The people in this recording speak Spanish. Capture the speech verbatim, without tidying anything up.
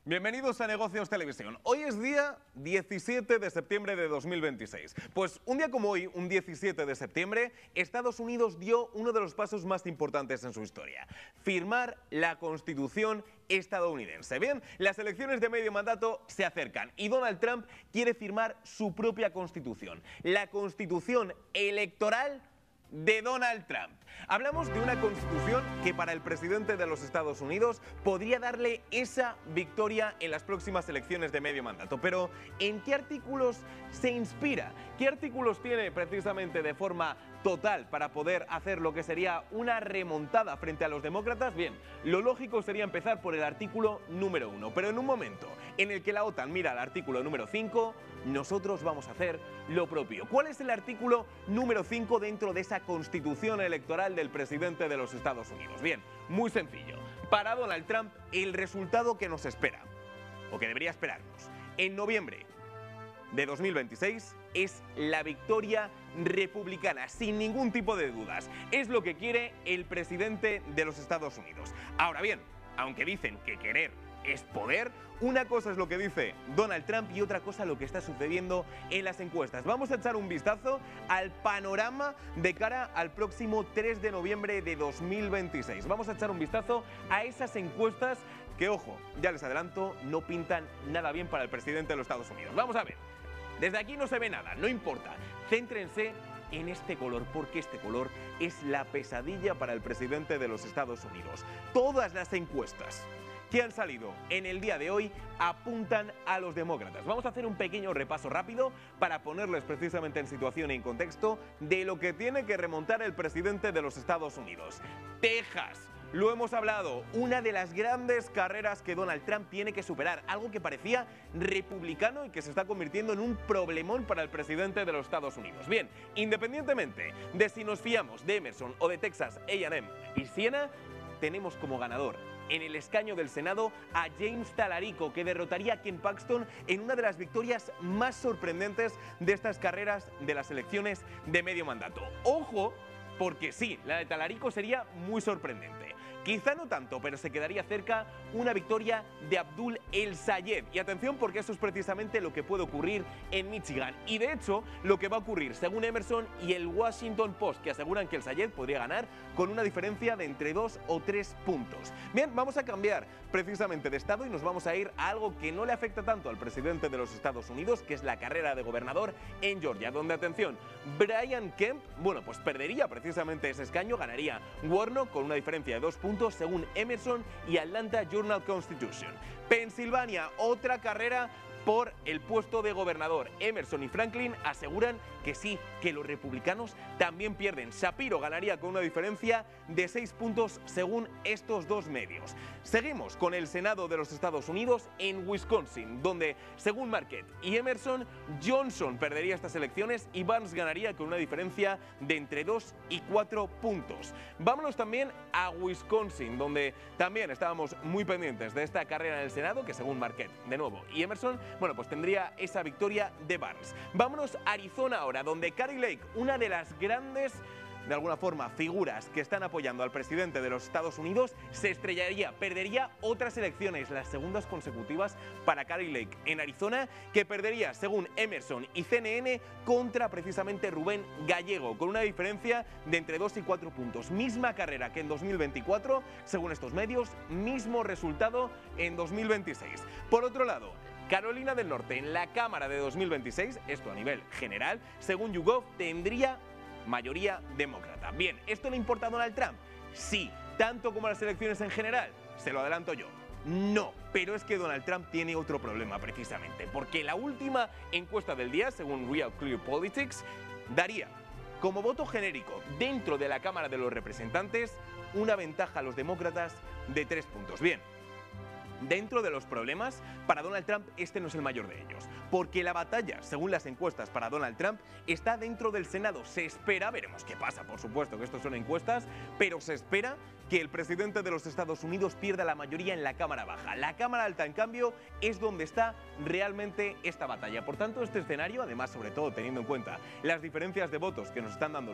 Bienvenidos a Negocios Televisión. Hoy es día diecisiete de septiembre de dos mil veintiséis. Pues un día como hoy, un diecisiete de septiembre, Estados Unidos dio uno de los pasos más importantes en su historia: firmar la Constitución estadounidense. Bien, las elecciones de medio mandato se acercan y Donald Trump quiere firmar su propia Constitución, la Constitución electoral de Donald Trump. Hablamos de una constitución que para el presidente de los Estados Unidos podría darle esa victoria en las próximas elecciones de medio mandato. Pero ¿en qué artículos se inspira? ¿Qué artículos tiene precisamente de forma total para poder hacer lo que sería una remontada frente a los demócratas? Bien, lo lógico sería empezar por el artículo número uno, pero en un momento en el que la OTAN mira al artículo número cinco, nosotros vamos a hacer lo propio. ¿Cuál es el artículo número cinco dentro de esa constitución electoral del presidente de los Estados Unidos? Bien, muy sencillo. Para Donald Trump, el resultado que nos espera, o que debería esperarnos, en noviembre de dos mil veintiséis es la victoria republicana, sin ningún tipo de dudas. Es lo que quiere el presidente de los Estados Unidos. Ahora bien, aunque dicen que querer es poder, una cosa es lo que dice Donald Trump y otra cosa lo que está sucediendo en las encuestas. Vamos a echar un vistazo al panorama de cara al próximo tres de noviembre de dos mil veintiséis. Vamos a echar un vistazo a esas encuestas que, ojo, ya les adelanto, no pintan nada bien para el presidente de los Estados Unidos. Vamos a ver. Desde aquí no se ve nada, no importa. Céntrense en este color, porque este color es la pesadilla para el presidente de los Estados Unidos. Todas las encuestas que han salido en el día de hoy apuntan a los demócratas. Vamos a hacer un pequeño repaso rápido para ponerles precisamente en situación y en contexto de lo que tiene que remontar el presidente de los Estados Unidos. Texas. Lo hemos hablado, una de las grandes carreras que Donald Trump tiene que superar, algo que parecía republicano y que se está convirtiendo en un problemón para el presidente de los Estados Unidos. Bien, independientemente de si nos fiamos de Emerson o de Texas A and M y Siena, tenemos como ganador en el escaño del Senado a James Talarico, que derrotaría a Ken Paxton en una de las victorias más sorprendentes de estas carreras de las elecciones de medio mandato. Ojo, porque sí, la de Talarico sería muy sorprendente. Quizá no tanto, pero se quedaría cerca una victoria de Abdul El-Sayed. Y atención, porque eso es precisamente lo que puede ocurrir en Michigan. Y de hecho, lo que va a ocurrir, según Emerson y el Washington Post, que aseguran que El-Sayed podría ganar con una diferencia de entre dos o tres puntos. Bien, vamos a cambiar precisamente de estado y nos vamos a ir a algo que no le afecta tanto al presidente de los Estados Unidos, que es la carrera de gobernador en Georgia, donde, atención, Brian Kemp, bueno, pues perdería precisamente ese escaño, ganaría Warnock con una diferencia de dos puntos, según Emerson y Atlanta Journal-Constitution. Pensilvania, otra carrera por el puesto de gobernador. Emerson y Franklin aseguran que sí, que los republicanos también pierden. Shapiro ganaría con una diferencia de seis puntos según estos dos medios. Seguimos con el Senado de los Estados Unidos en Wisconsin, donde, según Marquette y Emerson, Johnson perdería estas elecciones y Vance ganaría con una diferencia de entre dos y cuatro puntos. Vámonos también a Wisconsin, donde también estábamos muy pendientes de esta carrera en el Senado, que según Marquette, de nuevo, y Emerson, bueno, pues tendría esa victoria de Vance. Vámonos a Arizona ahora, donde Kari Lake, una de las grandes, de alguna forma, figuras que están apoyando al presidente de los Estados Unidos, se estrellaría, perdería otras elecciones, las segundas consecutivas para Kari Lake en Arizona, que perdería, según Emerson y C N N, contra precisamente Rubén Gallego, con una diferencia de entre dos y cuatro puntos. Misma carrera que en dos mil veinticuatro, según estos medios, mismo resultado en dos mil veintiséis. Por otro lado, Carolina del Norte, en la Cámara de dos mil veintiséis, esto a nivel general, según YouGov, tendría mayoría demócrata. Bien, ¿esto le importa a Donald Trump? Sí, tanto como las elecciones en general. Se lo adelanto yo. No, pero es que Donald Trump tiene otro problema precisamente, porque la última encuesta del día, según Real Clear Politics, daría como voto genérico dentro de la Cámara de los Representantes una ventaja a los demócratas de tres puntos. Bien, dentro de los problemas, para Donald Trump este no es el mayor de ellos, porque la batalla, según las encuestas para Donald Trump, está dentro del Senado. Se espera, veremos qué pasa, por supuesto que esto son encuestas, pero se espera que el presidente de los Estados Unidos pierda la mayoría en la Cámara Baja. La Cámara Alta, en cambio, es donde está realmente esta batalla. Por tanto, este escenario, además, sobre todo teniendo en cuenta las diferencias de votos que nos están dando